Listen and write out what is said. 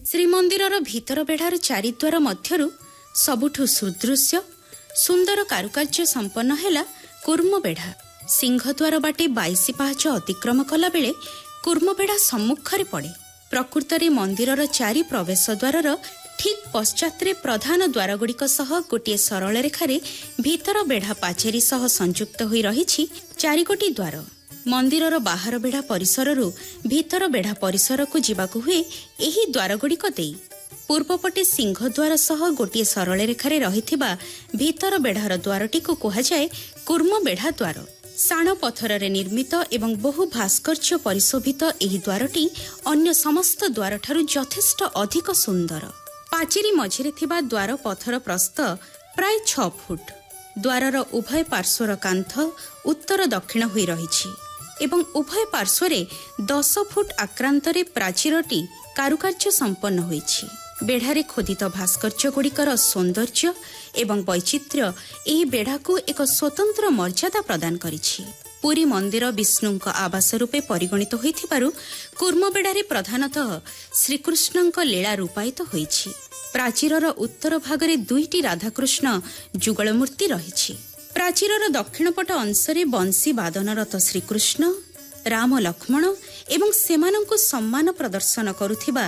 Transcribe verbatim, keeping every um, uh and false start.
ଶ୍ରୀମନ୍ଦିରର ଭିତର ବେଢ଼ାର ଚାରିଦ୍ୱାର ମଧ୍ୟରୁ ସବୁଠୁ ସୁଦୃଶ୍ୟ ସୁନ୍ଦର କାରୁକାର୍ଯ୍ୟ ସମ୍ପନ୍ନ ହେଲା କୁର୍ମ ବେଢ଼ା। ସିଂହଦ୍ୱାର ବାଟେ ବାଇଶି ପାହାଚ ଅତିକ୍ରମ କଲାବେଳେ କୁର୍ମ ବେଢ଼ା ସମ୍ମୁଖରେ ପଡ଼େ। ପ୍ରକୃତରେ ମନ୍ଦିରର ଚାରି ପ୍ରବେଶ ଦ୍ୱାରର ଠିକ୍ ପଶ୍ଚାତରେ ପ୍ରଧାନ ଦ୍ୱାରଗୁଡ଼ିକ ସହ ଗୋଟିଏ ସରଳ ରେଖାରେ ଭିତର ବେଢ଼ା ପାଚେରୀ ସହ ସଂଯୁକ୍ତ ହୋଇ ରହିଛି ଚାରିଗୋଟି ଦ୍ୱାର। ମନ୍ଦିରର ବାହାର ବେଢ଼ା ପରିସରରୁ ଭିତର ବେଢ଼ା ପରିସରକୁ ଯିବାକୁ ହୁଏ ଏହି ଦ୍ୱାରଗୁଡ଼ିକ ଦେଇ। ପୂର୍ବପଟେ ସିଂହଦ୍ୱାର ସହ ଗୋଟିଏ ସରଳ ରେଖାରେ ରହିଥିବା ଭିତର ବେଢ଼ାର ଦ୍ୱାରଟିକୁ କୁହାଯାଏ କୁର୍ମ ବେଢ଼ା ଦ୍ୱାର। ଶାଣ ପଥରରେ ନିର୍ମିତ ଏବଂ ବହୁ ଭାସ୍କର୍ଯ୍ୟ ପରିଶୋଭିତ ଏହି ଦ୍ୱାରଟି ଅନ୍ୟ ସମସ୍ତ ଦ୍ୱାରଠାରୁ ଯଥେଷ୍ଟ ଅଧିକ ସୁନ୍ଦର। ପାଚେରୀ ମଝିରେ ଥିବା ଦ୍ୱାର ପଥର ପ୍ରସ୍ଥ ପ୍ରାୟ ଛଅ ଫୁଟ। ଦ୍ୱାରର ଉଭୟ ପାର୍ଶ୍ୱର କାନ୍ଥ ଉତ୍ତର ଦକ୍ଷିଣ ହୋଇ ରହିଛି ଏବଂ ଉଭୟ ପାର୍ଶ୍ୱରେ ଦଶ ଫୁଟ ଆକ୍ରାନ୍ତରେ ପ୍ରାଚୀରଟି କାରୁକାର୍ଯ୍ୟ ସମ୍ପନ୍ନ ହୋଇଛି। ବେଢ଼ାରେ ଖୋଦିତ ଭାସ୍କର୍ଯ୍ୟଗୁଡ଼ିକର ସୌନ୍ଦର୍ଯ୍ୟ ଏବଂ ବୈଚିତ୍ର୍ୟ ଏହି ବେଢ଼ାକୁ ଏକ ସ୍ୱତନ୍ତ୍ର ମର୍ଯ୍ୟାଦା ପ୍ରଦାନ କରିଛି। ପୁରୀ ମନ୍ଦିର ବିଷ୍ଣୁଙ୍କ ଆବାସ ରୂପେ ପରିଗଣିତ ହୋଇଥିବାରୁ କୁର୍ମ ବେଢ଼ାରେ ପ୍ରଧାନତଃ ଶ୍ରୀକୃଷ୍ଣଙ୍କ ଲୀଳା ରୂପାୟିତ ହୋଇଛି। ପ୍ରାଚୀରର ଉତ୍ତର ଭାଗରେ ଦୁଇଟି ରାଧାକୃଷ୍ଣ ଯୁଗଳ ମୂର୍ତ୍ତି ରହିଛି। ପ୍ରାଚୀରର ଦକ୍ଷିଣପଟ ଅଂଶରେ ବଂଶୀ ବାଦନରତ ଶ୍ରୀକୃଷ୍ଣ, ରାମ ଲକ୍ଷ୍ମଣ ଏବଂ ସେମାନଙ୍କୁ ସମ୍ମାନ ପ୍ରଦର୍ଶନ କରୁଥିବା